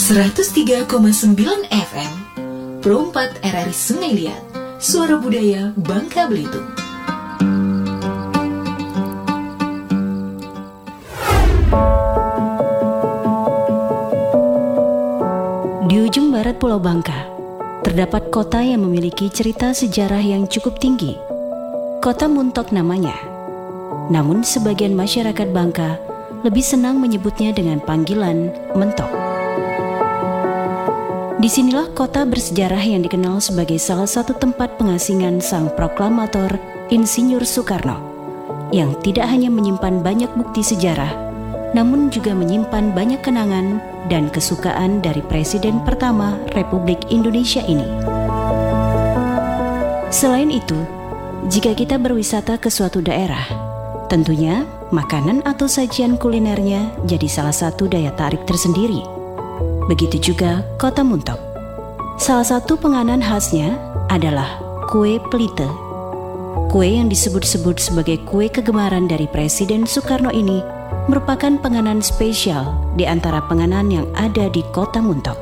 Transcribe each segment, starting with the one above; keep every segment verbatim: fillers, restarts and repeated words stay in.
seratus tiga koma sembilan F M Pro empat R R I Sungai Liat, Suara Budaya Bangka Belitung. Di ujung barat Pulau Bangka, terdapat kota yang memiliki cerita sejarah yang cukup tinggi. Kota Muntok namanya. Namun sebagian masyarakat Bangka lebih senang menyebutnya dengan panggilan Mentok. Disinilah kota bersejarah yang dikenal sebagai salah satu tempat pengasingan sang proklamator Insinyur Soekarno, yang tidak hanya menyimpan banyak bukti sejarah, namun juga menyimpan banyak kenangan dan kesukaan dari Presiden pertama Republik Indonesia ini. Selain itu, jika kita berwisata ke suatu daerah, tentunya makanan atau sajian kulinernya jadi salah satu daya tarik tersendiri. Begitu juga Kota Muntok. Salah satu penganan khasnya adalah kue pelite. Kue yang disebut-sebut sebagai kue kegemaran dari Presiden Soekarno ini merupakan penganan spesial di antara penganan yang ada di Kota Muntok.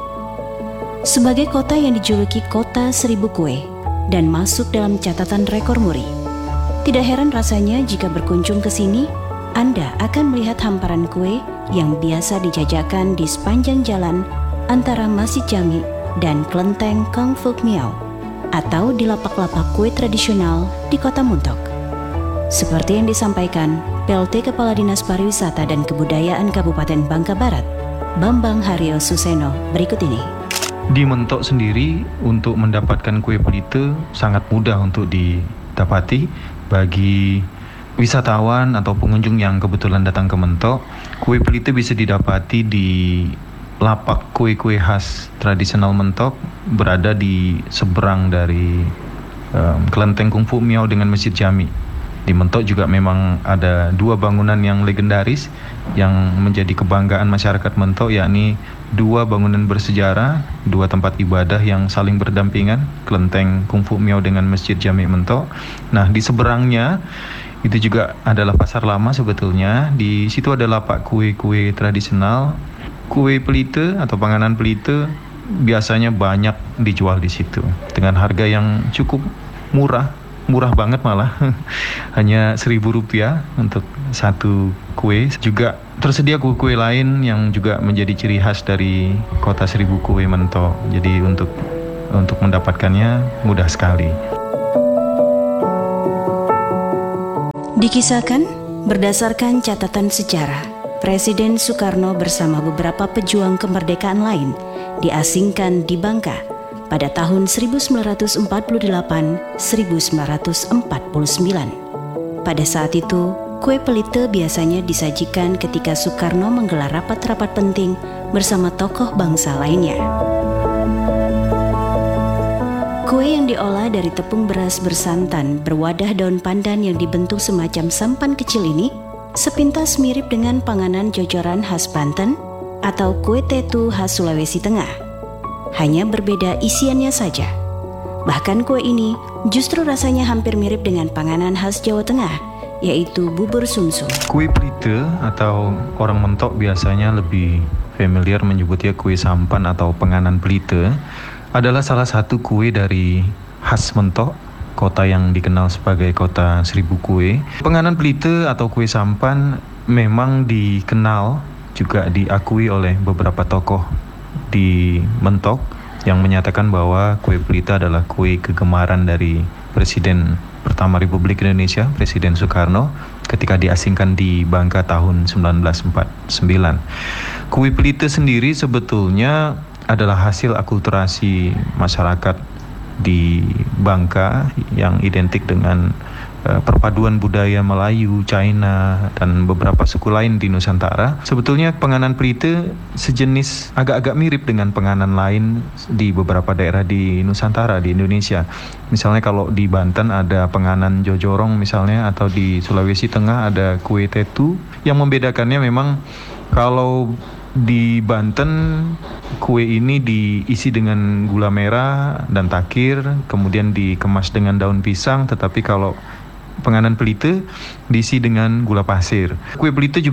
Sebagai kota yang dijuluki Kota Seribu Kue dan masuk dalam catatan rekor muri, tidak heran rasanya jika berkunjung ke sini, Anda akan melihat hamparan kue yang biasa dijajakan di sepanjang jalan antara Masjid Jami dan Kelenteng Kang Fuk Miao, atau di lapak-lapak kue tradisional di Kota Muntok. Seperti yang disampaikan P L T Kepala Dinas Pariwisata dan Kebudayaan Kabupaten Bangka Barat, Bambang Haryo Suseno, berikut ini. Di Mentok sendiri, untuk mendapatkan kue pelite sangat mudah untuk didapati bagi wisatawan atau pengunjung yang kebetulan datang ke Mentok. Kue pelite bisa didapati di lapak kue-kue khas tradisional Mentok, berada di seberang dari um, Kelenteng Kung Fu Miao dengan Masjid Jami. Di Mentok juga memang ada dua bangunan yang legendaris yang menjadi kebanggaan masyarakat Mentok, yakni dua bangunan bersejarah, dua tempat ibadah yang saling berdampingan, Kelenteng Kung Fu Miao dengan Masjid Jami Mentok. Nah, di seberangnya itu juga adalah pasar lama sebetulnya. Di situ ada lapak kue-kue tradisional. Kue pelite atau panganan pelite biasanya banyak dijual di situ dengan harga yang cukup murah. Murah banget malah, hanya seribu rupiah untuk satu kue. Juga tersedia kue-kue lain yang juga menjadi ciri khas dari Kota Seribu Kue Mentok. Jadi untuk untuk mendapatkannya mudah sekali. Dikisahkan berdasarkan catatan sejarah, Presiden Soekarno bersama beberapa pejuang kemerdekaan lain diasingkan di Bangka pada tahun seribu sembilan ratus empat puluh delapan sampai seribu sembilan ratus empat puluh sembilan. Pada saat itu, kue pelite biasanya disajikan ketika Soekarno menggelar rapat-rapat penting bersama tokoh bangsa lainnya. Kue yang diolah dari tepung beras bersantan berwadah daun pandan yang dibentuk semacam sampan kecil ini sepintas mirip dengan panganan jojoran khas Banten atau kue tetu khas Sulawesi Tengah. Hanya berbeda isiannya saja. Bahkan kue ini justru rasanya hampir mirip dengan panganan khas Jawa Tengah, yaitu bubur sumsum. Kue pelite atau orang Mentok biasanya lebih familiar menyebutnya kue sampan atau penganan pelite, adalah salah satu kue dari khas Mentok, kota yang dikenal sebagai Kota Seribu Kue. Penganan pelite atau kue sampan memang dikenal juga diakui oleh beberapa tokoh di Mentok yang menyatakan bahwa kue pelite adalah kue kegemaran dari Presiden pertama Republik Indonesia, Presiden Soekarno, ketika diasingkan di Bangka tahun seribu sembilan ratus empat puluh sembilan. Kue pelite sendiri sebetulnya adalah hasil akulturasi masyarakat di Bangka yang identik dengan uh, perpaduan budaya Melayu, China, dan beberapa suku lain di Nusantara. Sebetulnya penganan pelite sejenis agak-agak mirip dengan penganan lain di beberapa daerah di Nusantara, di Indonesia. Misalnya kalau di Banten ada penganan jojorong misalnya, atau di Sulawesi Tengah ada kue tetu. Yang membedakannya memang kalau di Banten kue ini diisi dengan gula merah dan takir, kemudian dikemas dengan daun pisang, tetapi kalau penganan pelite diisi dengan gula pasir. Kue pelite juga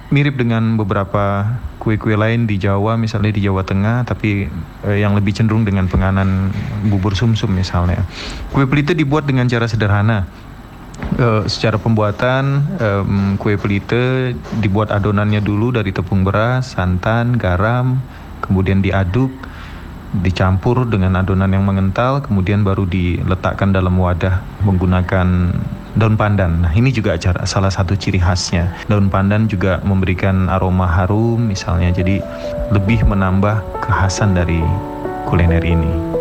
mirip dengan beberapa kue-kue lain di Jawa, misalnya di Jawa Tengah, tapi eh, yang lebih cenderung dengan penganan bubur sumsum misalnya. Kue pelite dibuat dengan cara sederhana. Uh, secara pembuatan, um, kue pelite dibuat adonannya dulu dari tepung beras, santan, garam, kemudian diaduk, dicampur dengan adonan yang mengental, kemudian baru diletakkan dalam wadah menggunakan daun pandan. Nah, ini juga cara, salah satu ciri khasnya. Daun pandan juga memberikan aroma harum misalnya, jadi lebih menambah kekhasan dari kuliner ini.